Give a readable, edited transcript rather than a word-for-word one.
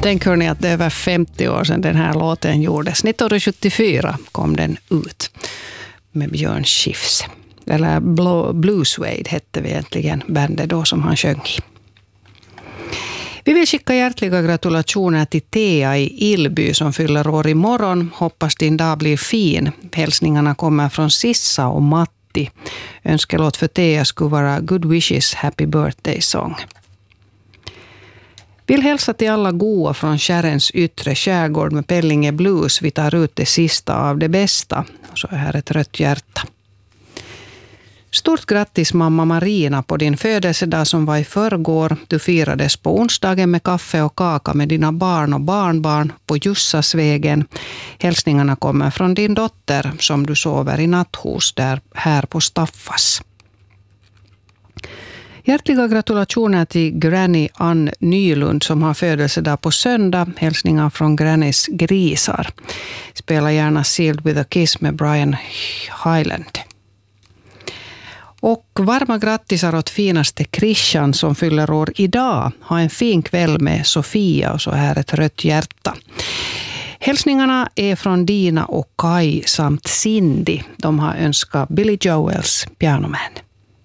Tänk hörni att det är över 50 år sedan den här låten gjordes. 1974 kom den ut med Björn Skifs. Eller Blue Suede hette vi egentligen bandet då som han sjöng i. Vi vill skicka hjärtliga gratulationer till Thea i Ilby som fyller år imorgon. Hoppas din dag blir fin. Hälsningarna kommer från Sissa och Matti. Önskelåt för Thea skulle vara Good Wishes Happy Birthday Song. Vill hälsa till alla goa från Kärrens yttre skärgård med Pellinge Blues. Vi tar ut det sista av det bästa. Och så är här ett rött hjärta. Stort grattis mamma Marina på din födelsedag som var i förrgår. Du firades på onsdagen med kaffe och kaka med dina barn och barnbarn på Jussasvägen. Hälsningarna kommer från din dotter som du sover i natthus där här på Staffas. Hjärtliga gratulationer till Granny Ann Nylund som har födelsedag på söndag. Hälsningar från Grannys grisar. Spela gärna Sealed with a Kiss med Brian Hyland. Och varma grattisar åt finaste Christian som fyller år idag. Ha en fin kväll med Sofia och så här ett rött hjärta. Hälsningarna är från Dina och Kai samt Cindy. De har önskat Billy Joels Piano Man.